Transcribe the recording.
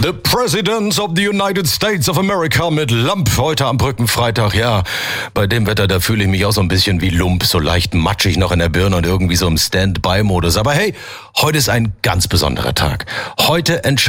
The President of the United States of America mit Lump heute am Brückenfreitag. Ja, bei dem Wetter, da fühle ich mich auch so ein bisschen wie Lump, so leicht matschig noch in der Birne und irgendwie so im Stand-by-Modus. Aber hey, heute ist ein ganz besonderer Tag. Heute